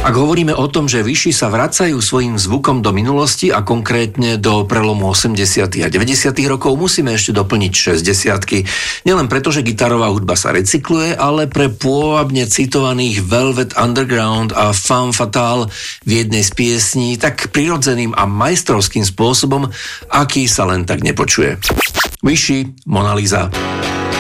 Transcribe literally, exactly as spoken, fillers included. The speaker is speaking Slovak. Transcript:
Ak hovoríme o tom, že Vichy sa vracajú svojím zvukom do minulosti a konkrétne do prelomu osemdesiatych a deväťdesiatych rokov, musíme ešte doplniť šesťdesiatky. Nielen preto, že gitarová hudba sa recykluje, ale pre pôvabne citovaných Velvet Underground a Femme Fatale v jednej z piesní tak prirodzeným a majstrovským spôsobom, aký sa len tak nepočuje. Vichy, Mona Lisa.